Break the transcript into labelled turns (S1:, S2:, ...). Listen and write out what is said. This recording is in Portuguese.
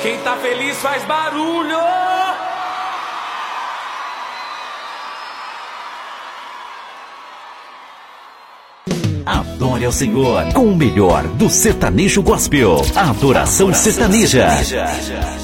S1: Quem tá feliz faz barulho.
S2: Adore ao Senhor com o melhor do sertanejo gospel. Adoração sertaneja.